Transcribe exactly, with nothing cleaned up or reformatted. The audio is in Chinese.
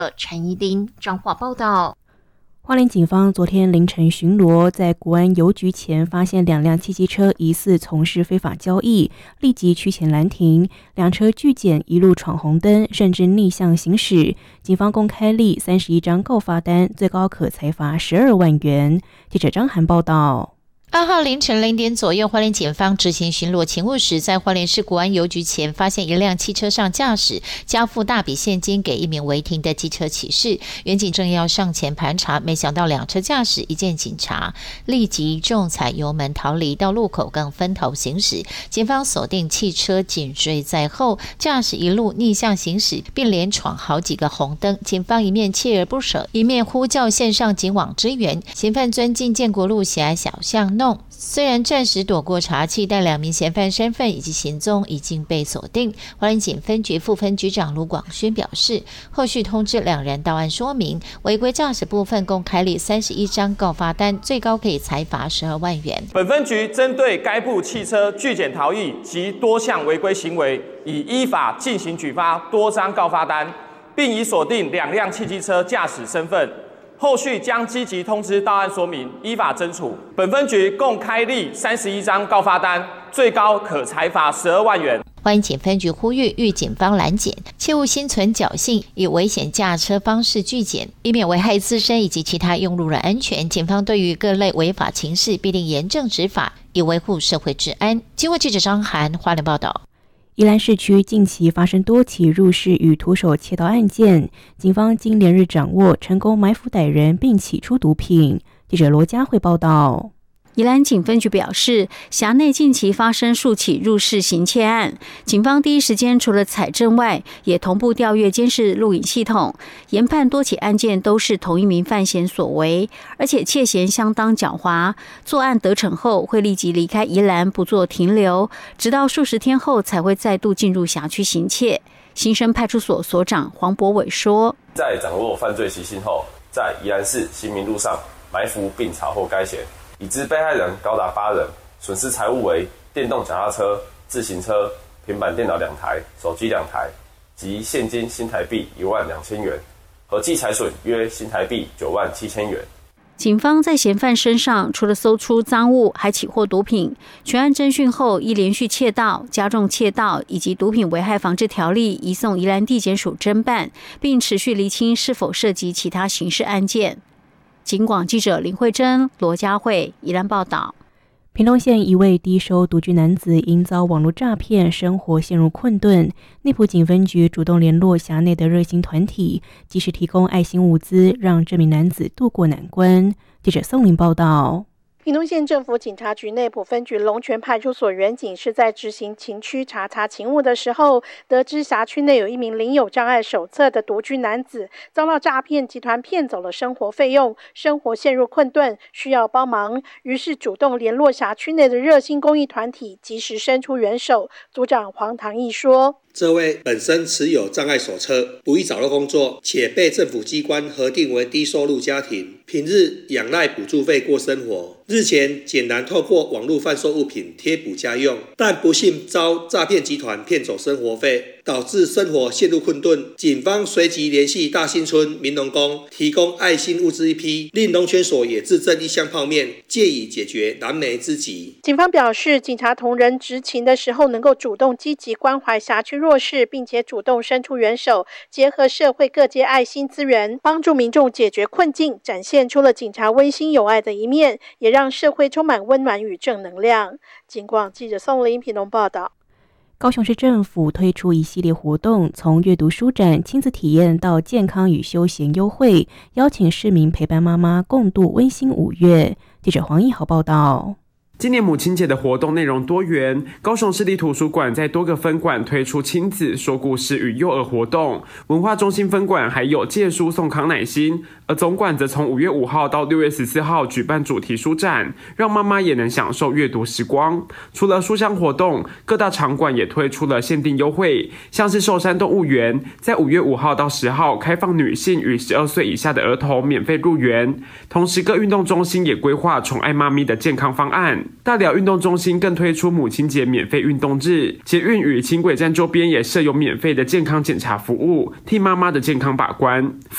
陈怡丁彰化报道。 花莲警方昨天凌晨巡逻，在国安邮局前发现两辆汽机车疑似从事非法交易，立即驱前拦停，两车拒检，一路闯红灯，甚至逆向行驶。警方共开立三十一张告发单，最高可裁罚十二万元。记者张涵报道。 二号凌晨零点左右，花莲警方执行巡逻勤务时，在花莲市国安邮局前发现一辆汽车上驾驶交付大笔现金给一名违停的机车骑士，员警正要上前盘查，没想到两车驾驶一见警察，立即重踩油门逃离，到路口更分头行驶。警方锁定汽车紧追在后，驾驶一路逆向行驶，并连闯好几个红灯。警方一面锲而不舍，一面呼叫线上警网支援。嫌犯钻进建国路狭小巷弄，虽然暂时躲过查缉，但两名嫌犯身份以及行踪已经被锁定。花莲警分局副分局长卢广轩表示，后续通知两人到案说明，违规驾驶部分共开立三十一张告发单，最高可以裁罚十二万元。 本分局针对该部汽车拒检逃逸及多项违规行为，已依法进行举发多张告发单，并已锁定两辆汽机车驾驶身份。后续将积极通知到案说明，依法侦处。本分局共开立三十一张告发单，最高可裁罚十二万元。 花莲警分局呼吁遇警方拦检，切勿心存侥幸，以危险驾车方式拒检，以免危害自身以及其他用路人安全。警方对于各类违法情事必定严正执法，以维护社会治安。经过记者张涵花莲报道。 宜兰市区近期发生多起入室与徒手窃盗案件，警方经连日掌握，成功埋伏歹人并起出毒品。记者罗佳慧报道。 宜兰警分局表示，辖内近期发生数起入室行窃案，警方第一时间除了采证外，也同步调阅监视录影系统，研判多起案件都是同一名犯嫌所为，而且窃嫌相当狡猾，作案得逞后会立即离开宜兰，不做停留，直到数十天后才会再度进入辖区行窃。新生派出所所长黄博伟说， 在掌握犯罪习性后，在宜兰市新民路上埋伏并查获该嫌，已知被害人高达八人，损失财物为电动脚踏车、自行车、平板电脑两台、手机两台及现金新台币一万两千元，合计财损约新台币九万七千元。 警方在嫌犯身上除了搜出赃物，还起获毒品。全案侦讯后，依连续窃盗、加重窃盗以及毒品危害防治条例移送宜兰地检署侦办，并持续厘清是否涉及其他刑事案件。警广记者林慧珍、罗佳慧宜兰报道。 屏东县一位低收独居男子因遭网络诈骗，生活陷入困顿。内埔警分局主动联络辖内的热心团体，及时提供爱心物资，让这名男子渡过难关。记者宋林报道。 屏东县政府警察局内埔分局龙泉派出所员警是在执行勤区查查勤务的时候，得知辖区内有一名领有障碍手册的独居男子遭到诈骗集团骗走了生活费用，生活陷入困顿，需要帮忙，于是主动联络辖区内的热心公益团体，及时伸出援手。组长黄唐义说， 这位本身持有障碍手册，不易找到工作，且被政府机关核定为低收入家庭，平日仰赖补助费过生活。日前简单透过网络贩售物品贴补家用，但不幸遭诈骗集团骗走生活费，导致生活陷入困顿。警方随即联系大新村民农宫，提供爱心物资一批，令龙泉所也自赠一箱泡面，借以解决燃眉之急。 警方表示，警察同仁执勤的时候能够主动积极关怀辖区弱势，并且主动伸出援手，结合社会各界爱心资源，帮助民众解决困境，展现出了警察温馨有爱的一面，也让社会充满温暖与正能量。警广记者宋林屏东报道。 高雄市政府推出一系列活动，从阅读书展、亲子体验到健康与休闲优惠，邀请市民陪伴妈妈共度温馨五月。记者黄义豪报道。 今年母亲节的活动内容多元，高雄市立图书馆在多个分馆推出亲子说故事与幼儿活动，文化中心分馆还有借书送康乃馨，而总馆则从五月五号到六月十四号举办主题书展，让妈妈也能享受阅读时光。除了书香活动，各大场馆也推出了限定优惠，像是寿山动物园在五月五号到十号开放女性与十二岁以下的儿童免费入园，同时各运动中心也规划宠爱妈咪的健康方案。大寮运动中心更推出母亲节免费运动日，捷运与轻轨站周边也设有免费的健康检查服务，替妈妈的健康把关。